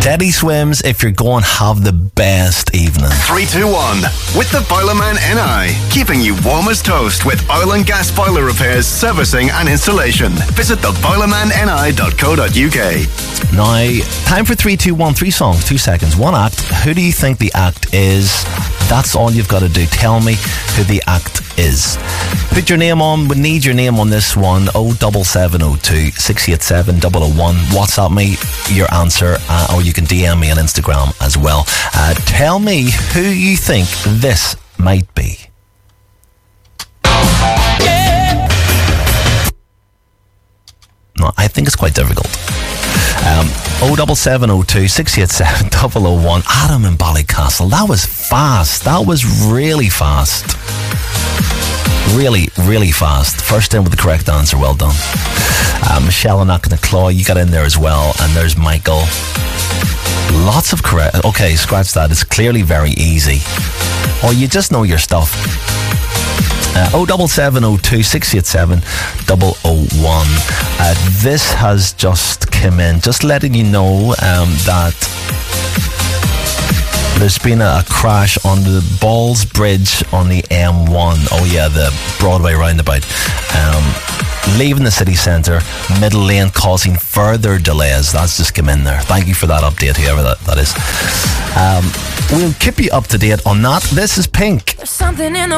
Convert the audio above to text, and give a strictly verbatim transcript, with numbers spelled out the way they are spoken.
Teddy Swims, if you're going, have the best evening. three two one with the Boilerman N I, keeping you warm as toast with oil and gas boiler repairs, servicing and installation. Visit the boilerman n i dot co dot u k. Now, time for three two one, three songs, two seconds, one act. Who do you think the act is? That's all you've got to do. Tell me who the act is. Put your name on. We need your name on this one. oh seven seven oh two, six eight seven, zero zero one. WhatsApp me your answer, uh, or you can D M me on Instagram as well. Uh, tell me who you think this might be. No, I think it's quite difficult. Um, oh seven seven oh two, six eight seven, zero zero one. Adam in Ballycastle. That was fast. That was really fast. Really, really fast. First in with the correct answer. Well done. Uh, Michelle and Knocknaklaw, you got in there as well. And there's Michael. Lots of correct. Okay, scratch that. It's clearly very easy. Or you just know your stuff. Uh, oh seven seven oh two, six eight seven, zero zero one. Uh, this has just come in. Just letting you know um, that there's been a, a crash on the Balls Bridge on the M one. Oh yeah, the Broadway roundabout. Um, leaving the city centre, middle lane, causing further delays. That's just come in there. Thank you for that update, whoever that, that is. Um, we'll keep you up to date on that. This is Pink. There's something in the